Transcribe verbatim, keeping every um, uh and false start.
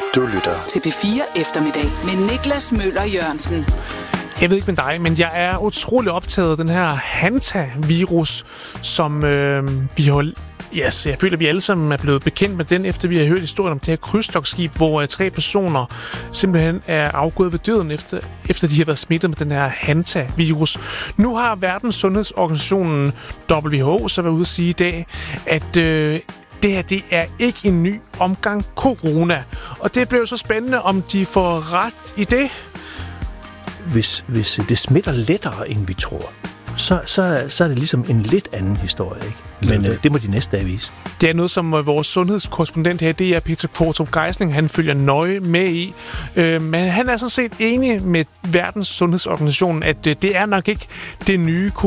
Du lytter til P fire Eftermiddag med Niklas Møller Jørgensen. Jeg ved ikke med dig, men jeg er utrolig optaget af den her Hanta-virus, som øh, vi har... Yes, jeg føler, at vi alle sammen er blevet bekendt med den, efter vi har hørt historien om det her krydstogtskib, hvor uh, tre personer simpelthen er afgået ved døden, efter, efter de har været smittet med den her Hanta-virus. Nu har Verdens Sundhedsorganisationen W H O så været ude at sige i dag, at øh, det her det er ikke en ny omgang corona. Og det bliver jo så spændende, om de får ret i det. Hvis, hvis det smitter lettere, end vi tror, så, så, så er det ligesom en lidt anden historie, ikke? Men øh, det må de næste dage vise. Det er noget, som vores sundhedskorrespondent her, det er Peter Kvartrup Geisling, han følger nøje med i. Øh, men han er sådan set enig med Verdens Sundhedsorganisation, at øh, det er nok ikke det nye